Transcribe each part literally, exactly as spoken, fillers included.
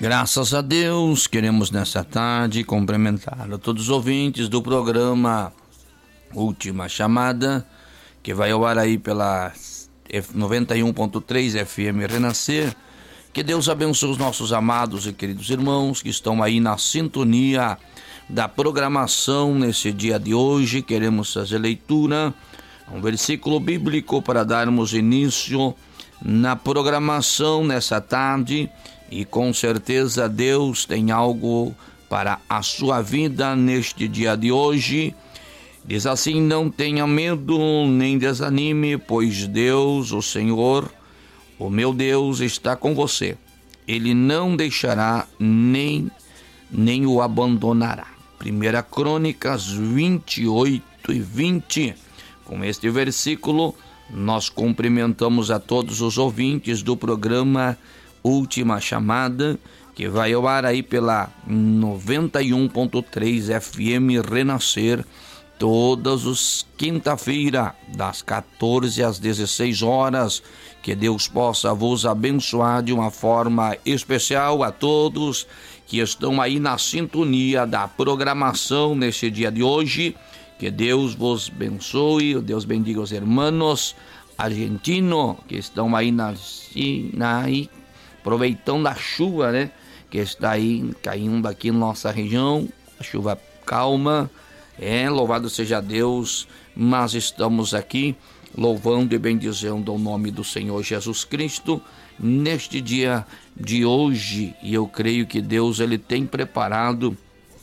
Graças a Deus, queremos nessa tarde cumprimentar a todos os ouvintes do programa Última Chamada, que vai ao ar aí pela noventa e um ponto três F M Renascer. Que Deus abençoe os nossos amados e queridos irmãos que estão aí na sintonia da programação nesse dia de hoje. Queremos fazer leitura, um versículo bíblico para darmos início na programação nessa tarde. E com certeza Deus tem algo para a sua vida neste dia de hoje. Diz assim: não tenha medo nem desanime, pois Deus, o Senhor, o meu Deus, está com você. Ele não deixará nem, nem o abandonará. Primeira Crônicas vinte e oito e vinte. Com este versículo, nós cumprimentamos a todos os ouvintes do programa Última Chamada, que vai ao ar aí pela noventa e um ponto três F M Renascer, todas as quinta-feira, das quatorze às dezesseis horas. Que Deus possa vos abençoar de uma forma especial a todos que estão aí na sintonia da programação nesse dia de hoje. Que Deus vos abençoe, Deus bendiga os irmãos argentinos que estão aí na China, aproveitando a chuva, né, que está aí caindo aqui na nossa região, a chuva calma, é, louvado seja Deus, mas estamos aqui louvando e bendizendo o nome do Senhor Jesus Cristo neste dia de hoje. E eu creio que Deus, ele tem preparado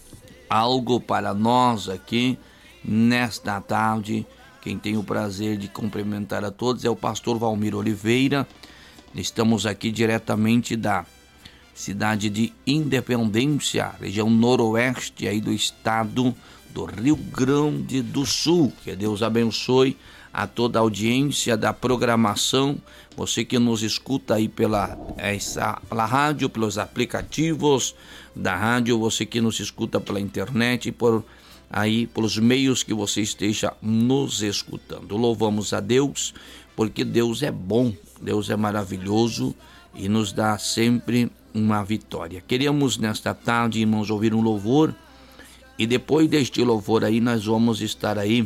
algo para nós aqui nesta tarde. Quem tem o prazer de cumprimentar a todos é o pastor Valmir Oliveira. Estamos aqui diretamente da cidade de Independência, região noroeste aí do estado do Rio Grande do Sul. Que Deus abençoe a toda a audiência da programação, você que nos escuta aí pela, essa, pela rádio, pelos aplicativos da rádio, você que nos escuta pela internet, por aí pelos meios que você esteja nos escutando. Louvamos a Deus, porque Deus é bom, Deus é maravilhoso e nos dá sempre uma vitória. Queremos nesta tarde, irmãos, ouvir um louvor, e depois deste louvor aí nós vamos estar aí,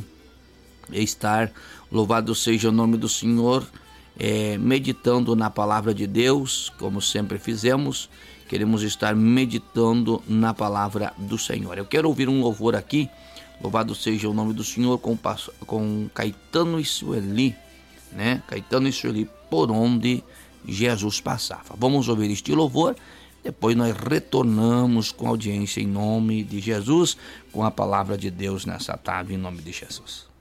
estar, louvado seja o nome do Senhor, é, meditando na palavra de Deus, como sempre fizemos. Queremos estar meditando na palavra do Senhor. Eu quero ouvir um louvor aqui, louvado seja o nome do Senhor, com, com Caetano e Sueli, né? Caetano e Sueli, por onde Jesus passava. Vamos ouvir este louvor, depois nós retornamos com a audiência em nome de Jesus, com a palavra de Deus nessa tarde, em nome de Jesus.